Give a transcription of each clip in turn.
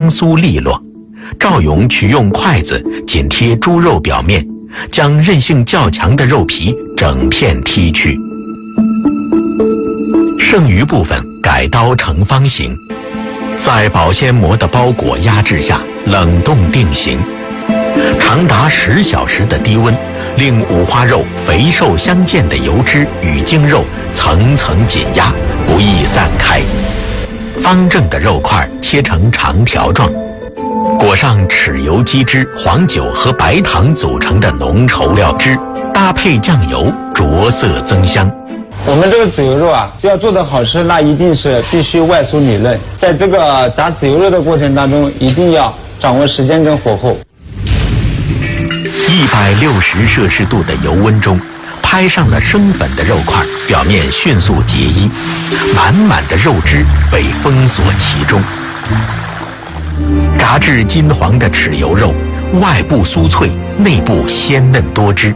香酥利落。赵勇取用筷子紧贴猪肉表面，将韧性较强的肉皮整片剔去，剩余部分改刀成方形，在保鲜膜的包裹压制下冷冻定型。长达10小时的低温，令五花肉肥瘦相间的油脂与精肉层层紧压，不易散开。方正的肉块切成长条状，裹上豉油、鸡汁、黄酒和白糖组成的浓稠料汁，搭配酱油，着色增香。 我们这个豉油肉啊，要做得好吃，那一定是必须外酥里嫩。在这个炸豉油肉的过程当中，一定要掌握时间跟火候。 160摄氏度的油温中，拍上了生粉的肉块，表面迅速结衣，满满的肉汁被封锁其中。炸至金黄的豉油肉，外部酥脆，内部鲜嫩多汁。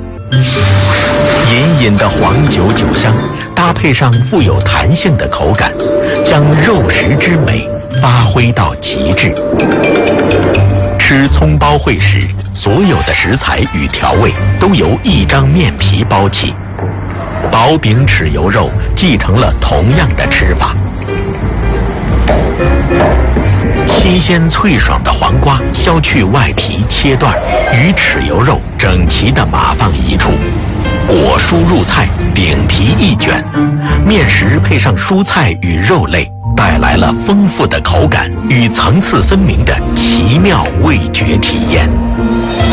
隐隐的黄酒酒香，搭配上富有弹性的口感，将肉食之美发挥到极致。吃葱包烩时，所有的食材与调味都由一张面皮包起。薄饼豉油肉继承了同样的吃法。新鲜脆爽的黄瓜削去外皮切段，与豉油肉整齐地码放一处，裹蔬入菜，饼皮一卷，面食配上蔬菜与肉类，带来了丰富的口感与层次分明的奇妙味觉体验。